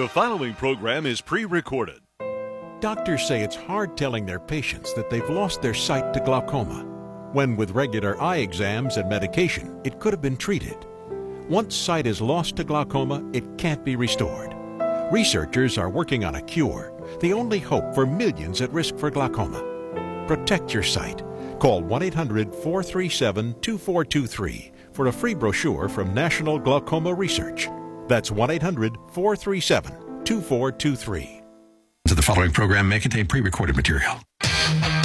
The following program is pre-recorded. Doctors say it's hard telling their patients that they've lost their sight to glaucoma, when with regular eye exams and medication, it could have been treated. Once sight is lost to glaucoma, it can't be restored. Researchers are working on a cure, the only hope for millions at risk for glaucoma. Protect your sight. Call 1-800-437-2423 for a free brochure from National Glaucoma Research. That's 1-800-437-2423. The following program may contain pre-recorded material.